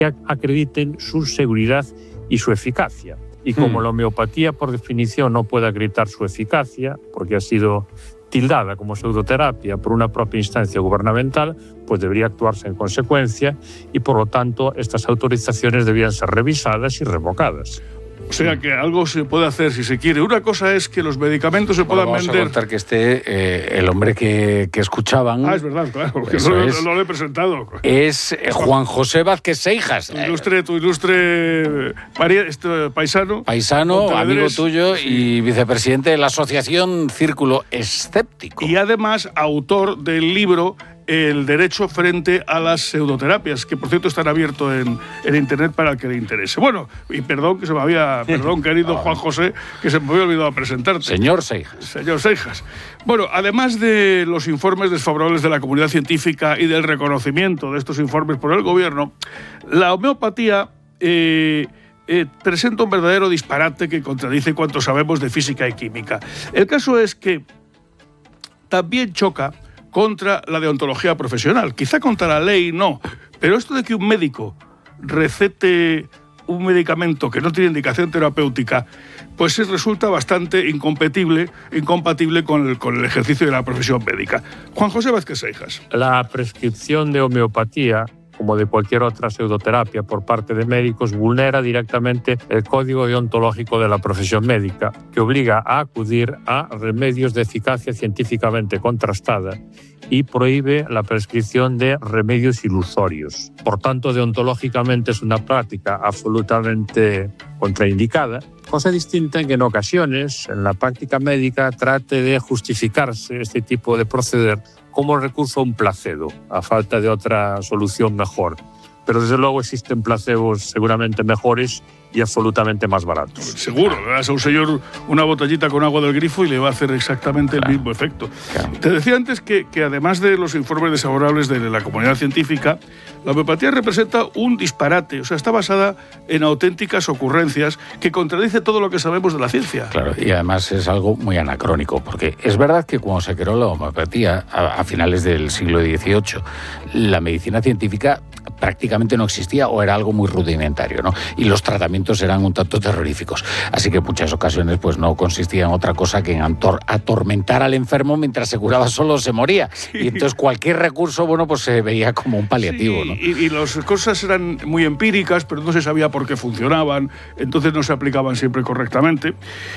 que acrediten su seguridad y su eficacia. Y como la homeopatía, por definición, no puede acreditar su eficacia, porque ha sido tildada como pseudoterapia por una propia instancia gubernamental, pues debería actuarse en consecuencia y, por lo tanto, estas autorizaciones debían ser revisadas y revocadas. O sea que algo se puede hacer si se quiere. Una cosa es que los medicamentos se puedan vender. Vamos a contar que el hombre que escuchaban. Es verdad, claro, que lo he presentado. Es Juan José Vázquez Seijas. Tu ilustre paisano. Paisano, amigo tuyo y vicepresidente de la Asociación Círculo Escéptico. Y además autor del libro El derecho frente a las pseudoterapias, que por cierto están abiertos en internet para el que le interese. Bueno, y perdón, querido Juan José, que se me había olvidado presentarte. Señor Seijas. Señor Seijas. Bueno, además de los informes desfavorables de la comunidad científica y del reconocimiento de estos informes por el gobierno, la homeopatía presenta un verdadero disparate que contradice cuanto sabemos de física y química. El caso es que también choca contra la deontología profesional. Quizá contra la ley no, pero esto de que un médico recete un medicamento que no tiene indicación terapéutica, pues resulta bastante incompatible con el ejercicio de la profesión médica. Juan José Vázquez Seijas. La prescripción de homeopatía, como de cualquier otra pseudoterapia por parte de médicos, vulnera directamente el código deontológico de la profesión médica, que obliga a acudir a remedios de eficacia científicamente contrastada y prohíbe la prescripción de remedios ilusorios. Por tanto, deontológicamente es una práctica absolutamente contraindicada, cosa distinta en que en ocasiones, en la práctica médica, trate de justificarse este tipo de proceder como recurso a un placebo, a falta de otra solución mejor. Pero desde luego existen placebos seguramente mejores y absolutamente más baratos. Seguro, le das a un señor una botellita con agua del grifo y le va a hacer exactamente el mismo efecto. Claro. Te decía antes que además de los informes desfavorables de la comunidad científica, la homeopatía representa un disparate, o sea, está basada en auténticas ocurrencias que contradice todo lo que sabemos de la ciencia. Claro, y además es algo muy anacrónico, porque es verdad que cuando se creó la homeopatía a finales del siglo XVIII, la medicina científica prácticamente no existía o era algo muy rudimentario, ¿no? Y los tratamientos eran un tanto terroríficos. Así que en muchas ocasiones pues no consistía en otra cosa que en atormentar al enfermo mientras se curaba solo se moría. Sí. Y entonces cualquier recurso, bueno, pues se veía como un paliativo, sí, ¿no? Y las cosas eran muy empíricas, pero no se sabía por qué funcionaban, entonces no se aplicaban siempre correctamente.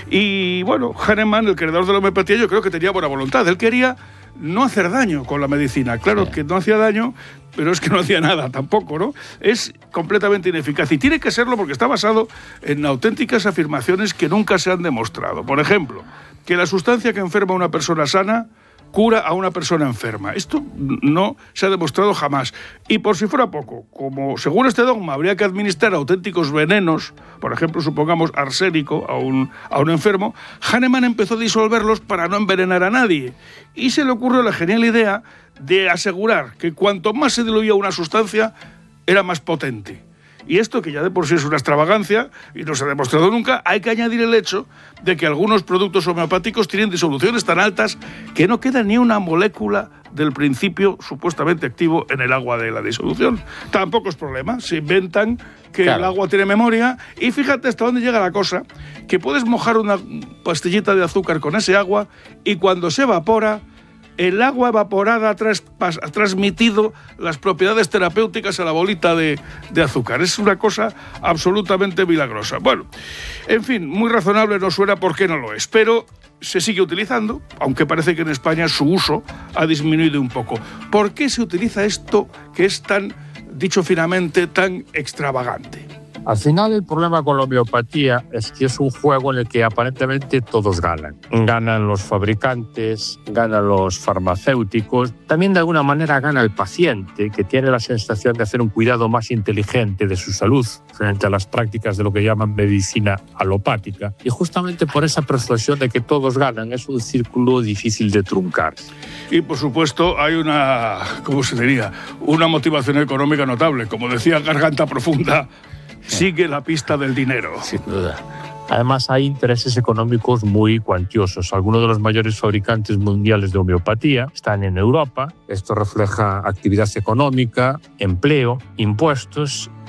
Y bueno, Hahnemann, el creador de la homeopatía, yo creo que tenía buena voluntad. Él quería no hacer daño con la medicina. Claro que no hacía daño, pero es que no hacía nada tampoco, ¿no? Es completamente ineficaz y tiene que serlo porque está basado en auténticas afirmaciones que nunca se han demostrado. Por ejemplo, que la sustancia que enferma a una persona sana cura a una persona enferma. Esto no se ha demostrado jamás. Y por si fuera poco, como según este dogma habría que administrar auténticos venenos, por ejemplo, supongamos arsénico a un enfermo, Hahnemann empezó a disolverlos para no envenenar a nadie. Y se le ocurrió la genial idea de asegurar que cuanto más se diluía una sustancia, era más potente. Y esto, que ya de por sí es una extravagancia y no se ha demostrado nunca, hay que añadir el hecho de que algunos productos homeopáticos tienen disoluciones tan altas que no queda ni una molécula del principio supuestamente activo en el agua de la disolución. Tampoco es problema, se inventan que el agua tiene memoria y fíjate hasta dónde llega la cosa, que puedes mojar una pastillita de azúcar con ese agua y cuando se evapora, el agua evaporada ha transmitido las propiedades terapéuticas a la bolita de azúcar. Es una cosa absolutamente milagrosa. Bueno, en fin, muy razonable no suena, porque no lo es, pero se sigue utilizando, aunque parece que en España su uso ha disminuido un poco. ¿Por qué se utiliza esto que es tan, dicho finamente, tan extravagante? Al final, el problema con la homeopatía es que es un juego en el que aparentemente todos ganan. Ganan los fabricantes, ganan los farmacéuticos, también de alguna manera gana el paciente, que tiene la sensación de hacer un cuidado más inteligente de su salud frente a las prácticas de lo que llaman medicina alopática. Y justamente por esa persuasión de que todos ganan, es un círculo difícil de truncar. Y por supuesto hay una, ¿cómo se diría?, una motivación económica notable. Como decía Garganta Profunda, sigue la pista del dinero. Sin duda. Además, hay intereses económicos muy cuantiosos. Algunos de los mayores fabricantes mundiales de homeopatía están en Europa. Esto refleja actividad económica, empleo, impuestos